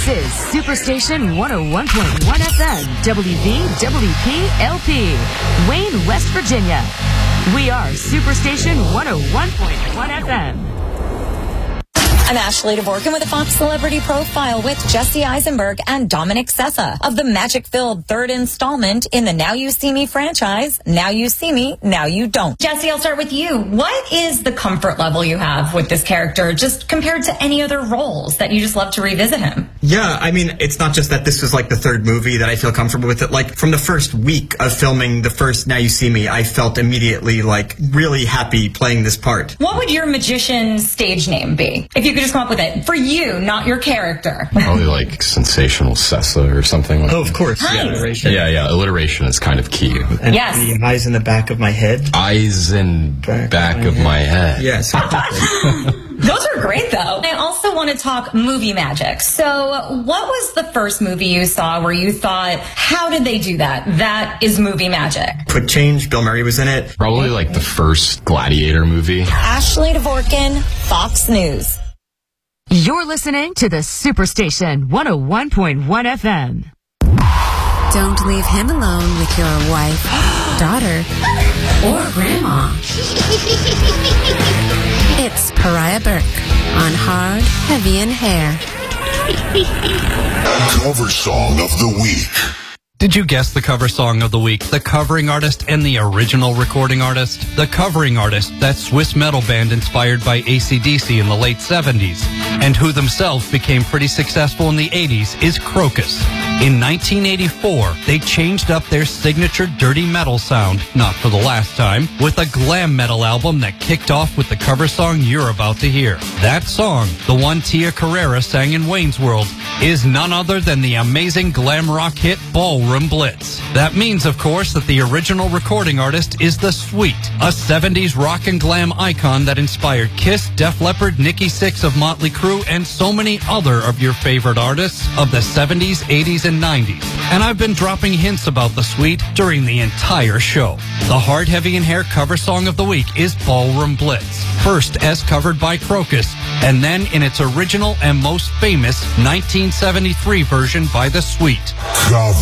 This is Superstation 101.1 FM, WVWP-LP, Wayne, West Virginia. We are Superstation 101.1 FM. I'm Ashley Dvorkin with a Fox Celebrity Profile with Jesse Eisenberg and Dominic Sessa of the magic-filled third installment in the Now You See Me franchise, Now You See Me, Now You Don't. Jesse, I'll start with you. What is the comfort level you have with this character, just compared to any other roles that you just love to revisit him? Yeah, I mean, it's not just that this was like the third movie that I feel comfortable with it. Like, from the first week of filming the first Now You See Me, I felt immediately, like, really happy playing this part. What would your magician stage name be? If you could just come up with it. For you, not your character. Probably like Sensational Sessa or something like that. Oh, of course. Nice. Yeah, alliteration. Yeah, alliteration is kind of key. And Yes. the eyes in the back of my head. Eyes in back of my head. Yes. Those are great, though. I also want to talk movie magic. So what was the first movie you saw where you thought, how did they do that? That is movie magic. Quick Change, Bill Murray was in it. Probably like the first Gladiator movie. Ashley Dvorkin, Fox News. You're listening to the Superstation 101.1 FM. Don't leave him alone with your wife, daughter, or grandma. It's Pariah Burke on Hard, Heavy, and Hair. Cover Song of the Week. Did you guess the cover song of the week? The covering artist and the original recording artist? The covering artist, that Swiss metal band inspired by AC/DC in the late 70s, and who themselves became pretty successful in the 80s, is Krokus. In 1984, they changed up their signature dirty metal sound, not for the last time, with a glam metal album that kicked off with the cover song you're about to hear. That song, the one Tia Carrera sang in Wayne's World, is none other than the amazing glam rock hit Ballroom Blitz. That means, of course, that the original recording artist is The Sweet, a 70s rock and glam icon that inspired Kiss, Def Leppard, Nikki Sixx of Motley Crue, and so many other of your favorite artists of the 70s, 80s, and 90s. And I've been dropping hints about The Sweet during the entire show. The Hard, Heavy, and Hair cover song of the week is Ballroom Blitz, first as covered by Krokus, and then in its original and most famous 1973 version by The Sweet. Cover